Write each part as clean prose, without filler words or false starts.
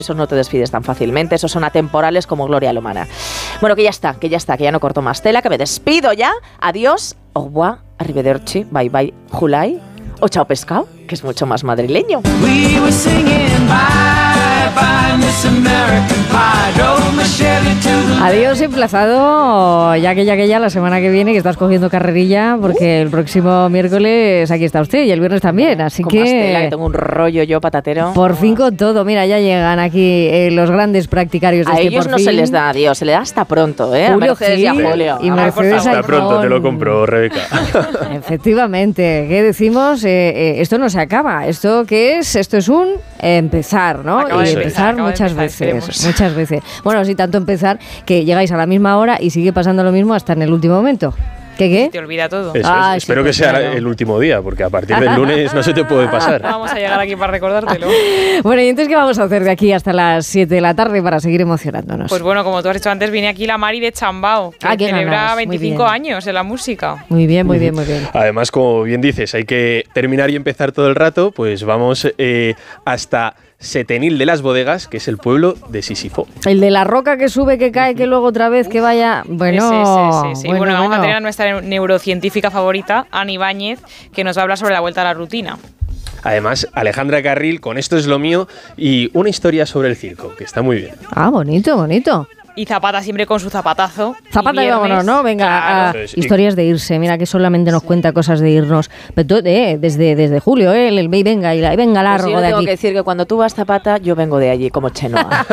Esos no te despides tan fácilmente, esos son atemporales como Gloria Lomana. Bueno, que ya está, que ya no corto más tela, que me despido ya. Adiós, au revoir, arrivederci, bye bye, Julai, o chao pescado, que es mucho más madrileño. We were singing bye bye Miss American Pie, drove my Chevy to the... Adiós emplazado, ya que la semana que viene, que estás cogiendo carrerilla, porque el próximo miércoles aquí está usted y el viernes también, así con más tela, que tengo un rollo yo patatero. Por fin con todo, mira, ya llegan aquí los grandes practicarios. A ellos no se les da adiós, se les da hasta pronto, ¿eh? Julio a Mercedes y a Julio. Y Mercedes hasta pronto, te lo compro, Rebeca. Efectivamente, ¿qué decimos? Esto no se acaba, ¿esto qué es? Esto es un empezar, ¿no? Acaba y empezar muchas veces. Bueno, sí, tanto empezar que llegáis a la misma hora y sigue pasando lo mismo hasta en el último momento. ¿Qué? Te olvida todo. Eso es. Espero que sea el último día, porque a partir del lunes no se te puede pasar. Vamos a llegar aquí para recordártelo. Bueno, y entonces, ¿qué vamos a hacer de aquí hasta las 7 de la tarde para seguir emocionándonos? Pues bueno, como tú has dicho antes, viene aquí la Mari de Chambao, que celebra 25 años en la música. Muy bien. Además, como bien dices, hay que terminar y empezar todo el rato, pues vamos hasta Setenil de las Bodegas, que es el pueblo de Sísifo. El de la roca que sube, que cae, que luego otra vez que vaya... Bueno, sí. Bueno, vamos a tener a nuestra neurocientífica favorita, Ana Ibáñez, que nos va a hablar sobre la vuelta a la rutina. Además, Alejandra Carril, con Esto es lo mío, y una historia sobre el circo, que está muy bien. Ah, bonito. Y Zapata siempre con su zapatazo. Zapata y vámonos, ¿no? Venga, claro. Historias de irse. Mira que solamente nos cuenta cosas de irnos. Pero desde julio, el ve y venga, y venga largo pues yo de aquí. Tengo que decir que cuando tú vas Zapata, yo vengo de allí, como Chenoa.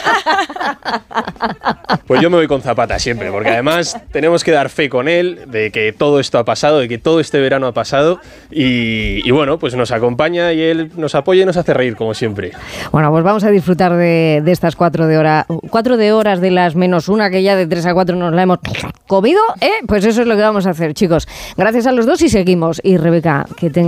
Pues yo me voy con Zapata siempre, porque además tenemos que dar fe con él de que todo esto ha pasado, de que todo este verano ha pasado. Y bueno, pues nos acompaña y él nos apoya y nos hace reír, como siempre. Bueno, pues vamos a disfrutar de estas 4 horas de las menos una, que ya de 3 a 4 nos la hemos comido, pues eso es lo que vamos a hacer, chicos. Gracias a los dos y seguimos. Y Rebeca, que tenga